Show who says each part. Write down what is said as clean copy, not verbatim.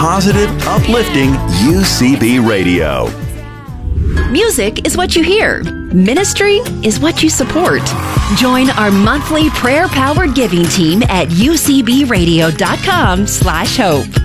Speaker 1: positive, uplifting UCB Radio.
Speaker 2: Music is what you hear. Ministry is what you support. Join our monthly prayer-powered giving team at ucbradio.com/hope.